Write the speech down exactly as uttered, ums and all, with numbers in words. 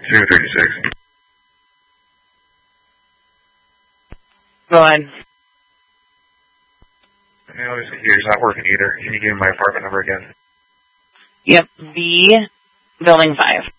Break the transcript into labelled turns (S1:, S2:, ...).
S1: zero thirty-six.
S2: Go ahead.
S1: No, this computer's not working either. Can you give me my apartment number again?
S2: Yep, B, building five.